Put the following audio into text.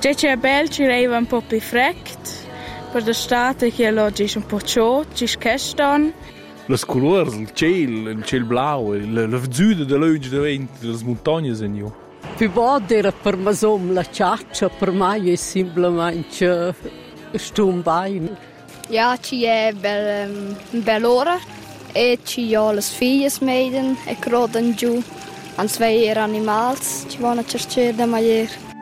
C'è bel ci reva un po' più freddo. Per l'estate che oggi è un po' ciò, ci sceston. Le colori, il cielo blau, la visuale della luce delle montagne sono io. Più volte era per me la ciaccia, per me è semplicemente stumbai. Ja, ci è bell'ora e ci ho le figlie meiden e croden giù. An zwei animali, ci vanno a cercare da maier.